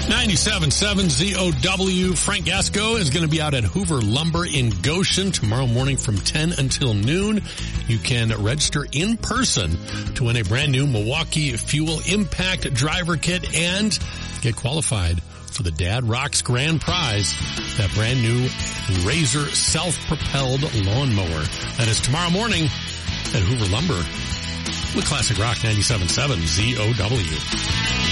97.7 ZOW. Frank Gasco is going to be out at Hoover Lumber in Goshen tomorrow morning from 10 until noon. You can register in person to win a brand new Milwaukee Fuel Impact Driver Kit and get qualified for the Dad Rocks Grand Prize, that brand new Razor self-propelled lawnmower. That is tomorrow morning at Hoover Lumber with Classic Rock 97.7 ZOW.